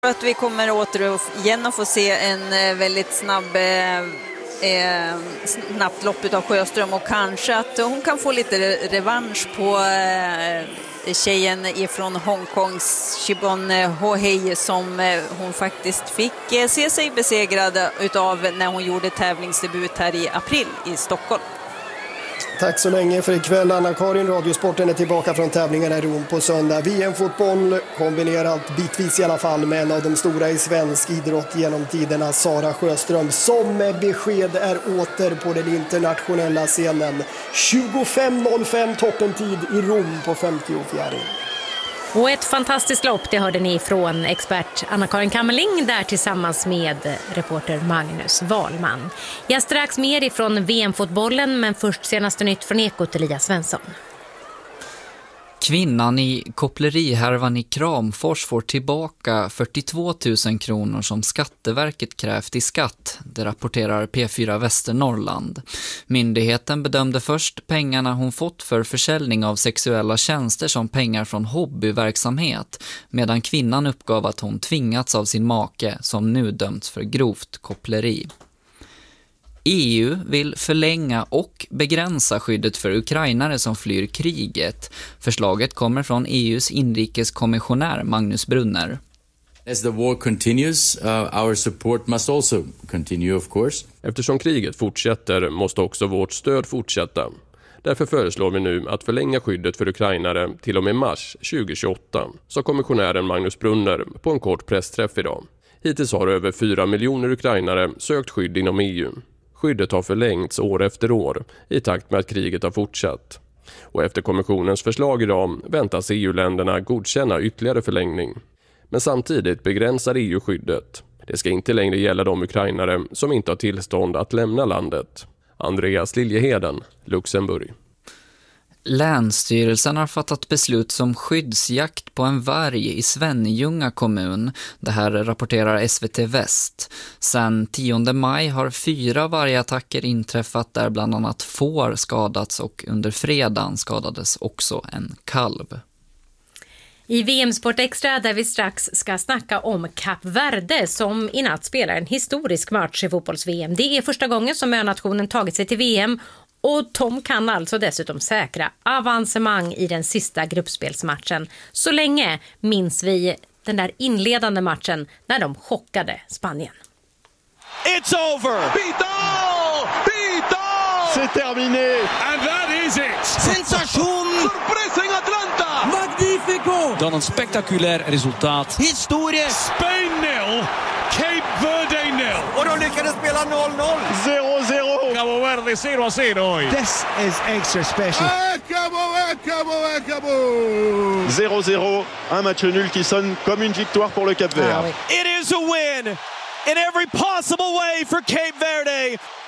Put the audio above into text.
Att vi kommer återigen att få se en väldigt snabbt lopp av Sjöström, och kanske att hon kan få lite revansch på tjejen ifrån Hongkongs Chibon Hohei, som hon faktiskt fick se sig besegrad utav när hon gjorde tävlingsdebut här i april i Stockholm. Tack så länge för ikväll, Anna-Karin. Radiosporten är tillbaka från tävlingarna i Rom på söndag. VM-fotboll kombinerat bitvis i alla fall med en av de stora i svensk idrott genom tiderna, Sara Sjöström, som med besked är åter på den internationella scenen. 25.05 toppentid i Rom på 54. Och ett fantastiskt lopp, det hörde ni från expert Anna-Karin Kammerling där tillsammans med reporter Magnus Wahlman. Jag strax mer ifrån VM-fotbollen, men först senaste nytt från Ekot, Elias Svensson. Kvinnan i koppleriharvan i Kramfors får tillbaka 42 000 kronor som Skatteverket krävt i skatt, det rapporterar P4 Västernorrland. Myndigheten bedömde först pengarna hon fått för försäljning av sexuella tjänster som pengar från hobbyverksamhet, medan kvinnan uppgav att hon tvingats av sin make som nu dömts för grovt koppleri. EU vill förlänga och begränsa skyddet för ukrainare som flyr kriget. Förslaget kommer från EUs inrikeskommissionär Magnus Brunner. As the war continues, our support must also continue, of course. Eftersom kriget fortsätter måste också vårt stöd fortsätta. Därför föreslår vi nu att förlänga skyddet för ukrainare till och med mars 2028, sa kommissionären Magnus Brunner på en kort pressträff idag. Hittills har över 4 miljoner ukrainare sökt skydd inom EU. Skyddet har förlängts år efter år i takt med att kriget har fortsatt. Och efter kommissionens förslag idag väntas EU-länderna godkänna ytterligare förlängning. Men samtidigt begränsar EU skyddet. Det ska inte längre gälla de ukrainare som inte har tillstånd att lämna landet. Andreas Liljeheden, Luxemburg. Länsstyrelsen har fattat beslut som skyddsjakt på en varg i Svenljunga kommun. Det här rapporterar SVT Väst. Sen 10 maj har 4 vargattacker inträffat där bland annat får skadats, och under fredagen skadades också en kalv. I VM-sport extra där vi strax ska snacka om Kap Verde som i natt spelar en historisk match i fotbolls-VM. Det är första gången som önationen tagit sig till VM, och de kan alltså dessutom säkra avancemang i den sista gruppspelsmatchen. Så länge minns vi den där inledande matchen när de chockade Spanien. It's over! Vidal! Vidal! C'est terminé! And that is it! Sensation! Sorpresa in Atlanta! Magnifico! Dan een spectaculair resultaat. Historie! Spain 0, Cape Verde 0. Och de lyckades spela 0-0. 0-0. Cabo Verde 0-0. This is extra special. Acabou! 0-0, un match nul qui sonne comme une victoire pour le Cap Vert. It is a win in every possible way for Cape Verde.